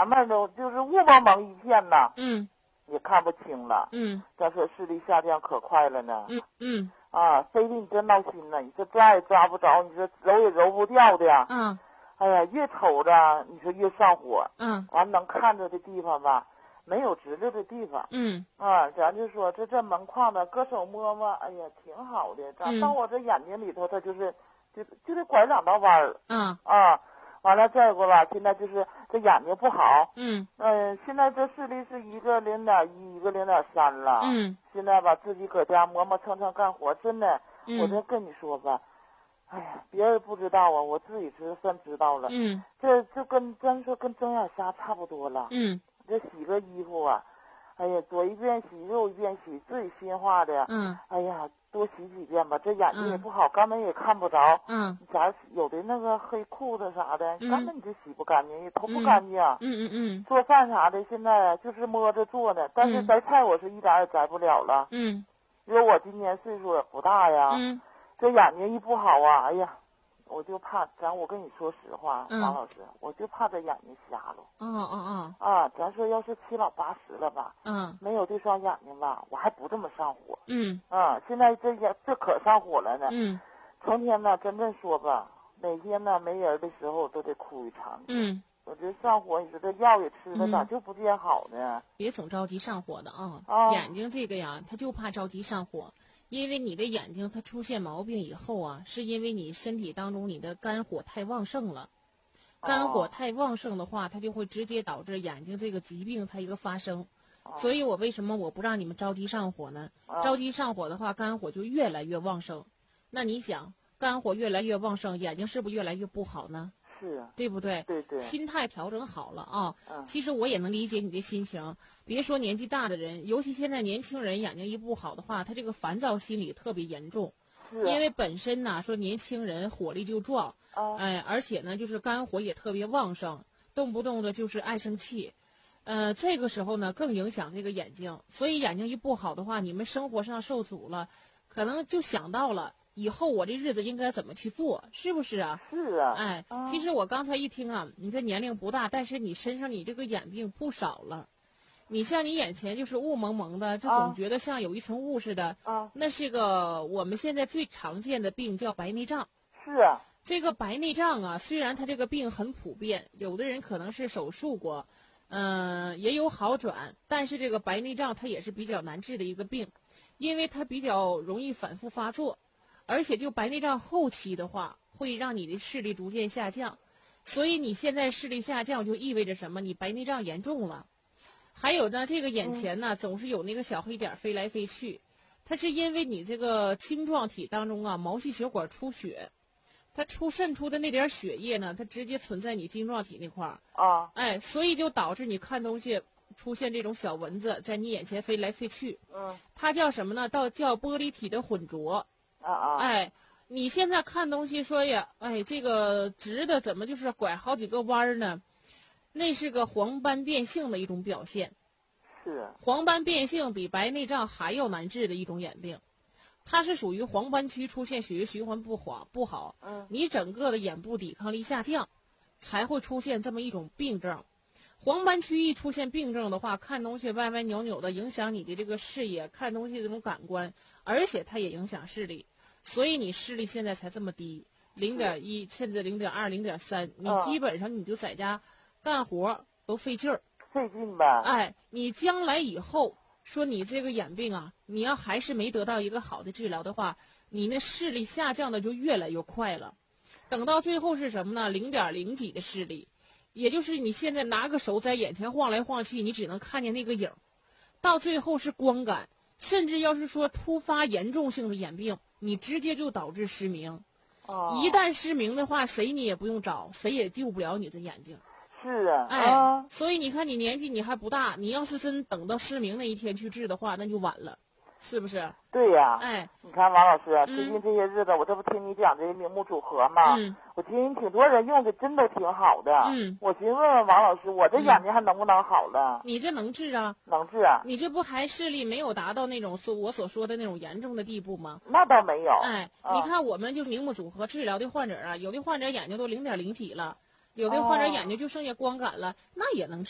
前面都就是雾蒙蒙一片呐，也看不清了，咱说视力下降可快了呢，非得你这闹心呢，你说抓也抓不着，你说揉也揉不掉的呀，哎呀，越瞅着你说越上火，完能看着的地方吧，没有直溜的地方，咱就说这门框子搁手摸摸，哎呀，挺好的，咋到我这眼睛里头，它就得拐两道弯儿，完了再一个吧，现在就是这眼睛不好，现在这视力是一个0.1，一个0.3了，现在吧自己搁家磨磨蹭蹭干活，真的，我这跟你说吧，哎呀，别人不知道啊，我自己算知道了，这就跟咱说跟睁眼瞎差不多了，这洗个衣服啊，哎呀，左一遍洗右一遍洗，自己心话的，哎呀，多洗几遍吧，这眼睛也不好，根本也看不着，咋有的那个黑裤子啥的，根本你就洗不干净，也头不干净，做饭啥的现在就是摸着做的，但是摘菜我是一点也摘不了了，因为我今年岁数也不大呀，这眼睛一不好啊，哎呀。我就怕我跟你说实话，王老师，我就怕这眼睛瞎了。咱说要是7老80了吧，没有这双眼睛吧，我还不这么上火。现在这可上火了呢。成天呢，真正说吧，每天呢没人的时候都得哭一场。我这上火，你说这药也吃了，咋就不见好呢？ 别总着急上火的啊！眼睛这个呀，他就怕着急上火。因为你的眼睛它出现毛病以后啊，是因为你身体当中你的肝火太旺盛了，肝火太旺盛的话，它就会直接导致眼睛这个疾病它一个发生。所以我为什么我不让你们着急上火呢？着急上火的话，肝火就越来越旺盛。那你想，肝火越来越旺盛，眼睛是不是越来越不好呢？ 是啊， 对不对？ 对， 心态调整好了啊。其实我也能理解你的心情。别说年纪大的人，尤其现在年轻人眼睛一不好的话，他这个烦躁心理特别严重。因为本身呢，说年轻人火力就壮，而且呢，就是肝火也特别旺盛，动不动的就是爱生气。这个时候呢，更影响这个眼睛。所以眼睛一不好的话，你们生活上受阻了，可能就想到了。以后我这日子应该怎么去做，是不是啊？ 是啊。 其实我刚才一听啊，你这年龄不大，但是你身上你这个眼病不少了。你像你眼前就是雾蒙蒙的，就总觉得像有一层雾似的。那是个我们现在最常见的病，叫白内障。 是啊。 这个白内障啊，虽然它这个病很普遍，有的人可能是手术过，也有好转，但是这个白内障它也是比较难治的一个病，因为它比较容易反复发作。而且就白内障后期的话，会让你的视力逐渐下降，所以你现在视力下降就意味着什么？你白内障严重了。还有呢，这个眼前呢，总是有那个小黑点飞来飞去，它是因为你这个晶状体当中啊，毛细血管出血，它渗出的那点血液呢，它直接存在你晶状体那块儿。所以就导致你看东西出现这种小蚊子在你眼前飞来飞去。它叫什么呢？叫玻璃体的混浊。你现在看东西说呀，这个直的怎么就是拐好几个弯儿呢？那是个黄斑变性的一种表现。 是。 黄斑变性比白内障还要难治的一种眼病，它是属于黄斑区出现血液循环不好，你整个的眼部抵抗力下降，才会出现这么一种病症。黄斑区一出现病症的话，看东西歪歪扭扭的，影响你的这个视野，看东西这种感官，而且它也影响视力。所以你视力现在才这么低，0.1甚至0.2、0.3，你基本上你就在家干活都费劲儿， 费劲吧？ 你将来以后说你这个眼病啊，你要还是没得到一个好的治疗的话，你那视力下降的就越来越快了。等到最后是什么呢？0.0几的视力，也就是你现在拿个手在眼前晃来晃去，你只能看见那个影，到最后是光感，甚至要是说突发严重性的眼病。你直接就导致失明，一旦失明的话，谁你也不用找，谁也救不了你的眼睛。 是啊， 所以你看你年纪你还不大，你要是真等到失明那一天去治的话，那就晚了，是不是？ 对呀。你看王老师，最近这些日子，我这不听你讲这明目组合吗？我听挺多人用的，真都挺好的。我寻思问问王老师，我这眼睛还能不能好了？ 你这能治啊？ 能治啊？ 你这不还视力没有达到那种我所说的那种严重的地步吗？ 那倒没有。 你看我们就是明目组合治疗的患者啊，有的患者眼睛都0.0几了，有的患者眼睛就剩下光感了，那也能治。